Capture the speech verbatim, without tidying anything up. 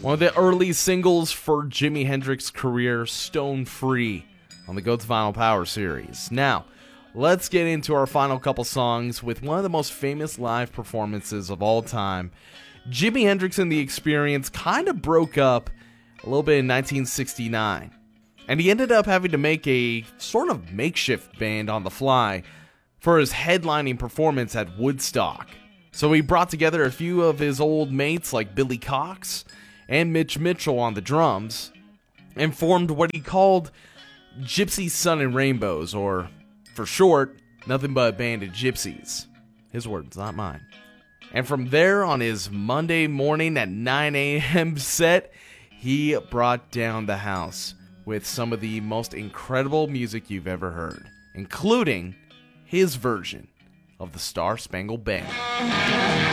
One of the early singles for Jimi Hendrix's career, Stone Free, on the Goats Vinyl Power series. Now, let's get into our final couple songs with one of the most famous live performances of all time. Jimi Hendrix and the Experience kind of broke up a little bit in nineteen sixty-nine, and he ended up having to make a sort of makeshift band on the fly for his headlining performance at Woodstock. So he brought together a few of his old mates like Billy Cox and Mitch Mitchell on the drums, and formed what he called Gypsy Sun and Rainbows, or, for short, nothing but a band of gypsies. His words, not mine. And from there, on his Monday morning at nine a.m. set, he brought down the house with some of the most incredible music you've ever heard, including his version of the Star Spangled Banner.